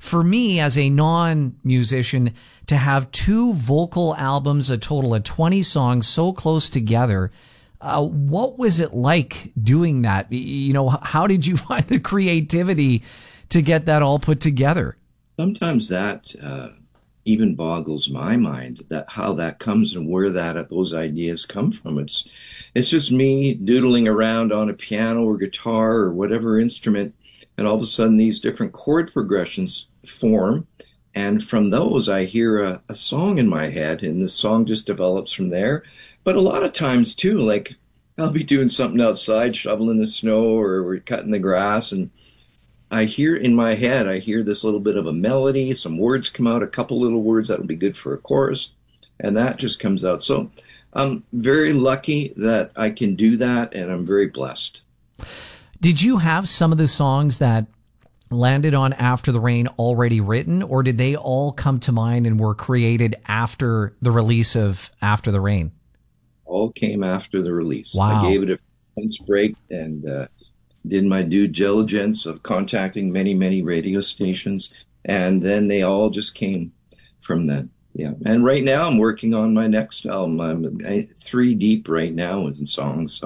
for me as a non-musician to have two vocal albums, a total of 20 songs so close together. What was it like doing that? You know, how did you find the creativity to get that all put together? Sometimes that even boggles my mind, that how that comes and where those ideas come from. It's just me doodling around on a piano or guitar or whatever instrument, and all of a sudden these different chord progressions form, and from those I hear a song in my head, and the song just develops from there. But a lot of times too, like I'll be doing something outside, shoveling the snow or we're cutting the grass, and I hear in my head, I hear this little bit of a melody, some words come out, a couple little words that'll be good for a chorus, and that just comes out. So I'm very lucky that I can do that, and I'm very blessed. Did you have some of the songs that landed on After the Rain already written, or did they all come to mind and were created after the release of After the Rain? All came after the release. Wow. I gave it a month's break and did my due diligence of contacting many, many radio stations, and then they all just came from that. Yeah. And right now I'm working on my next album. I'm 3 deep right now in songs.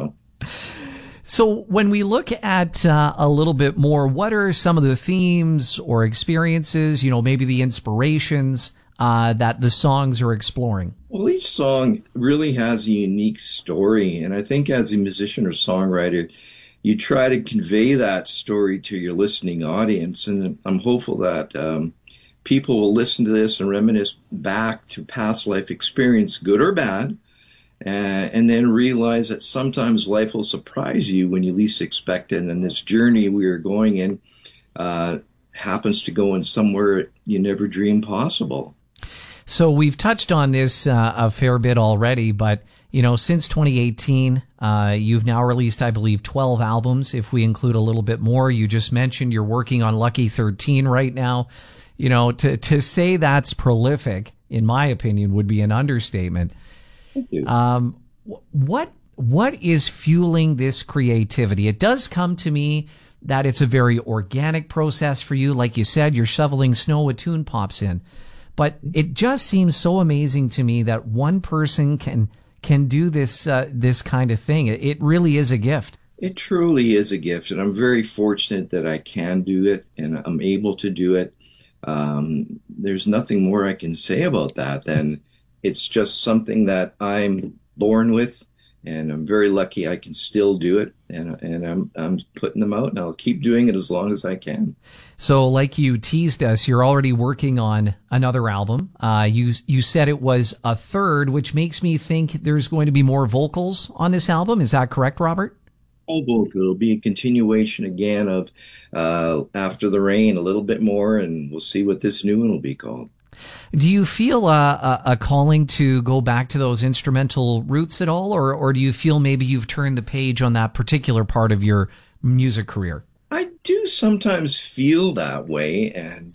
So when we look at a little bit more, what are some of the themes or experiences, you know, maybe the inspirations that the songs are exploring? Well, each song really has a unique story. And I think as a musician or songwriter, you try to convey that story to your listening audience. And I'm hopeful that people will listen to this and reminisce back to past life experience, good or bad, and then realize that sometimes life will surprise you when you least expect it. And this journey we are going in happens to go in somewhere you never dreamed possible. So we've touched on this a fair bit already, but you know, since 2018, you've now released, I believe, 12 albums, if we include a little bit more. You just mentioned you're working on Lucky 13 right now. You know, to say that's prolific, in my opinion, would be an understatement. Thank you. What is fueling this creativity? It does come to me that it's a very organic process for you. Like you said, you're shoveling snow, a tune pops in. But it just seems so amazing to me that one person can do this this kind of thing. It really is a gift. It truly is a gift, and I'm very fortunate that I can do it and I'm able to do it. There's nothing more I can say about that than it's just something that I'm born with, and I'm very lucky I can still do it, and I'm putting them out, and I'll keep doing it as long as I can. So, like you teased us, you're already working on another album. You said it was a third, which makes me think there's going to be more vocals on this album. Is that correct, Robert? All vocal. It'll be a continuation again of After the Rain, a little bit more, and we'll see what this new one will be called. Do you feel a calling to go back to those instrumental roots at all, or do you feel maybe you've turned the page on that particular part of your music career? I do sometimes feel that way, and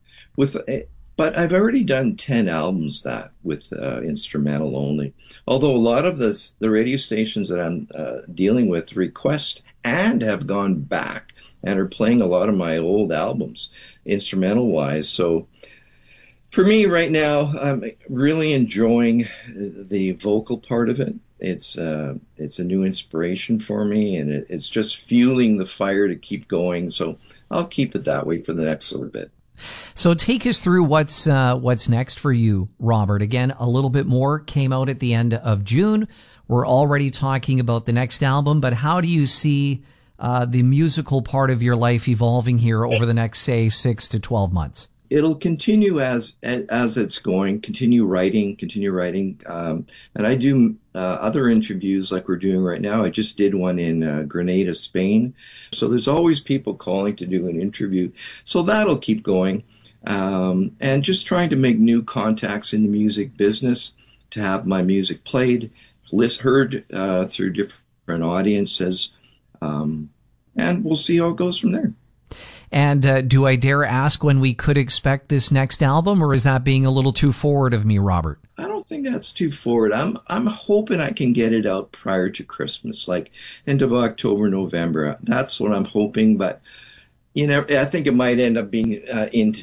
but I've already done 10 albums with instrumental only. Although a lot of the radio stations that I'm dealing with request and have gone back and are playing a lot of my old albums, instrumental wise. So for me right now, I'm really enjoying the vocal part of it. It's a new inspiration for me, and it's just fueling the fire to keep going. So I'll keep it that way for the next little bit. So take us through what's next for you, Robert. Again, a little bit more came out at the end of June. We're already talking about the next album, but how do you see the musical part of your life evolving here over the next, say, 6 to 12 months? It'll continue as it's going. Continue writing. And I do other interviews like we're doing right now. I just did one in Grenada, Spain. So there's always people calling to do an interview. So that'll keep going. And just trying to make new contacts in the music business, to have my music played, heard through different audiences. And we'll see how it goes from there. And do I dare ask when we could expect this next album, or is that being a little too forward of me, Robert? I don't think that's too forward. I'm hoping I can get it out prior to Christmas, like end of October, November. That's what I'm hoping, but you know, I think it might end up being into